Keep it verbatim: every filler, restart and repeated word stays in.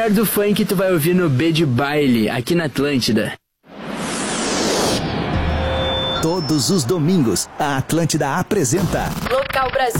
melhor do funk tu vai ouvir no B de Baile, aqui na Atlântida. Todos os domingos, a Atlântida apresenta Local Brasil.